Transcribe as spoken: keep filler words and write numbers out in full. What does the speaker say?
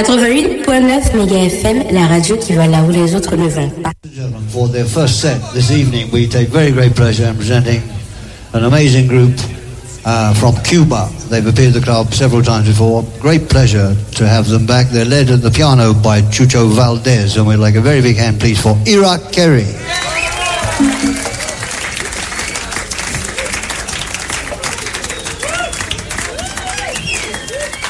quatre-vingt-huit point neuf méga F M, la radio qui va là où les autres ne vont pas. For their first set this evening, we take very great pleasure in presenting an amazing group uh, from Cuba. They've appeared at the club several times before. Great pleasure to have them back. They're led at the piano by Chucho Valdez, and we'd like a very big hand, please, for Ira Kerry.